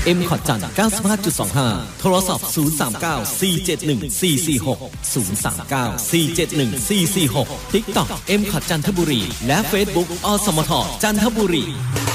M ขอดจันทร์ 95.25 โทรศัพท์ 039-471-446 039-471-446 TikTok M ขอดจันทบุรีและ Facebook อสมทจันทบุรี